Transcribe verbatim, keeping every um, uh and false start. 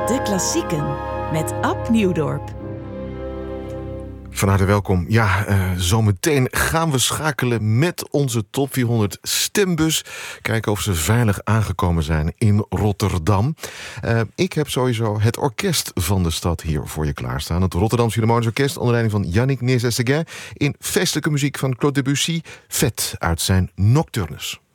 De klassieken met Ab Nieuwdorp. Van harte welkom. Ja, uh, zometeen gaan we schakelen met onze top vierhonderd stembus. Kijken of ze veilig aangekomen zijn in Rotterdam. Uh, ik heb sowieso het orkest van de stad hier voor je klaarstaan. Het Rotterdam Philharmonisch Orkest onder leiding van Yannick Nézet-Séguin in feestelijke muziek van Claude Debussy, Fête uit zijn Nocturnes.